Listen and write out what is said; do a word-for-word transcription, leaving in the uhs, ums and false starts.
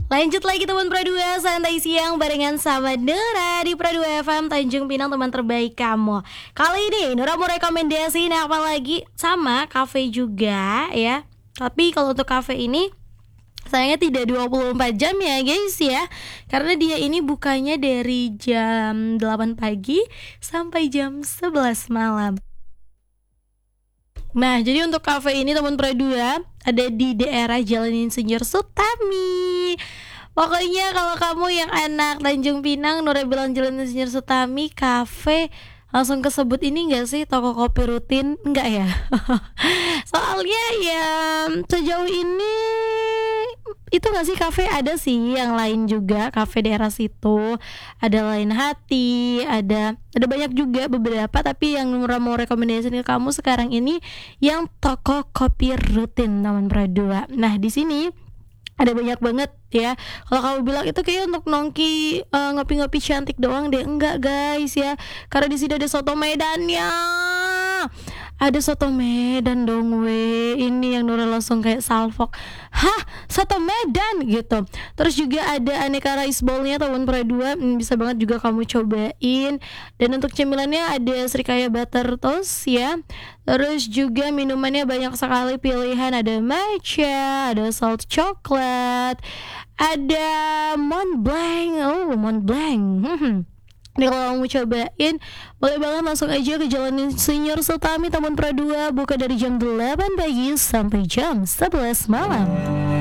Lanjut lagi teman Pro dua, santai siang barengan sama Nura di Pro dua F M Tanjung Pinang, teman terbaik kamu. Kali ini Nura mau rekomendasiin apa lagi? Sama kafe juga ya. Tapi kalau untuk kafe ini sayangnya tidak dua puluh empat jam ya guys ya. Karena dia ini bukanya dari jam delapan pagi sampai jam sebelas malam. Nah, jadi untuk kafe ini teman Pro dua ada di daerah Jalan Insinyur Sutami. Pokoknya kalau kamu yang anak Tanjung Pinang, Nura bilang Jalan Insinyur Sutami kafe, langsung kesebut ini enggak sih toko kopi rutin? Enggak ya. Soalnya ya sejauh ini itu nggak sih kafe, ada sih yang lain juga kafe daerah situ, ada Lain Hati, ada ada banyak juga beberapa, tapi yang Nura mau rekomendasiin ke kamu sekarang ini yang toko kopi rutin teman Pro dua. Nah di sini ada banyak banget ya. Kalau kamu bilang itu kayak untuk nongki uh, ngopi-ngopi cantik doang deh, enggak guys ya. Karena di sini ada soto Medannya. Ada soto Medan dong we. Ini yang Nura langsung kayak salfok. Hah, soto Medan gitu. Terus juga ada aneka rice bowl-nya teman Pro dua, hmm, bisa banget juga kamu cobain. Dan untuk cemilannya ada Srikaya butter toast ya. Terus juga minumannya banyak sekali pilihan, ada matcha, ada salt chocolate, ada Mont Blanc. Oh, Mont Blanc. Hmm. Nih kalau mau cobain, boleh banget langsung aja ke Jalan Insinyur Sutami Taman Pro dua, buka dari jam delapan pagi sampai jam sebelas malam.